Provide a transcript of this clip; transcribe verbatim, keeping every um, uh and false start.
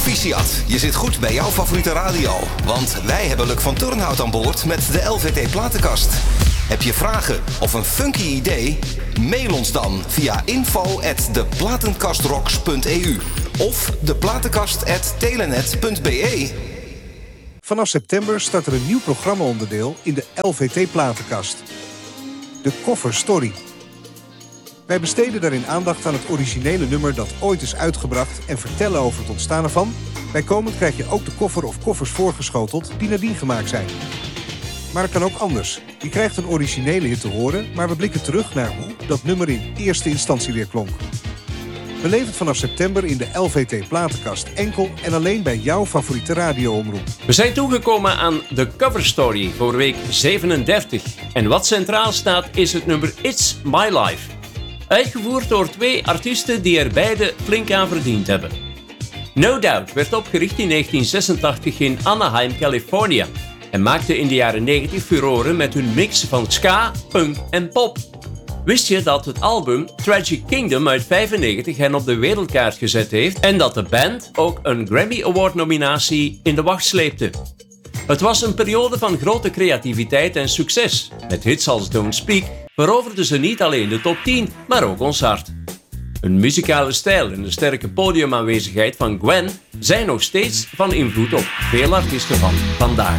Proficiat, je zit goed bij jouw favoriete radio. Want wij hebben Luc van Turnhout aan boord met de L V T Platenkast. Heb je vragen of een funky idee? Mail ons dan via info at deplatenkastrox punt e u of deplatenkast at telenet punt b e. Vanaf september start er een nieuw programmaonderdeel in de L V T Platenkast. De Cover Story. Wij besteden daarin aandacht aan het originele nummer dat ooit is uitgebracht en vertellen over het ontstaan ervan. Bijkomend krijg je ook de koffer of koffers voorgeschoteld die nadien gemaakt zijn. Maar het kan ook anders. Je krijgt een originele hit te horen, maar we blikken terug naar hoe dat nummer in eerste instantie weer klonk. Beleef het vanaf september in de L V T Platenkast enkel en alleen bij jouw favoriete radioomroep. We zijn toegekomen aan de Cover Story voor week zevenendertig. En wat centraal staat is het nummer It's My Life. Uitgevoerd door twee artiesten die er beide flink aan verdiend hebben. No Doubt werd opgericht in negentien zesentachtig in Anaheim, Californië. En maakte in de jaren negentig furoren met hun mix van ska, punk en pop. Wist je dat het album Tragic Kingdom uit vijfennegentig hen op de wereldkaart gezet heeft en dat de band ook een Grammy Award nominatie in de wacht sleepte? Het was een periode van grote creativiteit en succes. Met hits als Don't Speak veroverden ze niet alleen de top tien, maar ook ons hart. Een muzikale stijl en de sterke podiumaanwezigheid van Gwen zijn nog steeds van invloed op veel artiesten van vandaag.